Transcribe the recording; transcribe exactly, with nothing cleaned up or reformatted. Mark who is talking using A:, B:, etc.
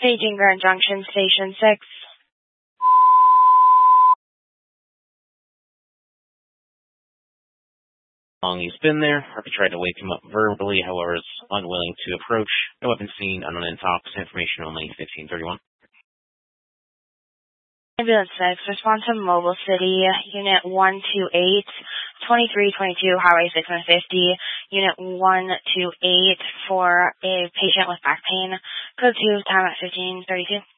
A: Paging Grand Junction, Station six.
B: Long he's been there. Harvey tried to wake him up verbally, however, is unwilling to approach. No weapon seen, unknown intox, information only, fifteen thirty-one.
A: Ambulance six, respond to Mobile City, Unit one two eight, twenty-three twenty-two, Highway six one fifty, Unit one two eight for a patient with back pain. Code two, time at fifteen thirty-two.